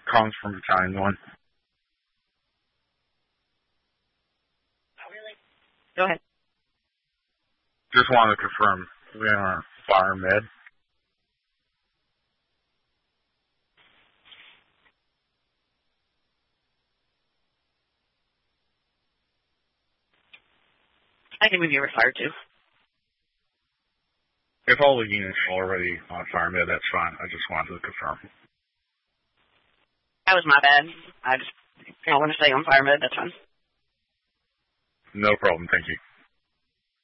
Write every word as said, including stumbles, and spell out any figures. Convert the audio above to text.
Collins from Battalion one. Oh, really? Go ahead. Just wanted to confirm we are fire med. I can move you required to. If all the units are already on fire med, that's fine. I just wanted to confirm. That was my bad. I just, I don't want to stay on fire mode. That's fine. No problem. Thank you.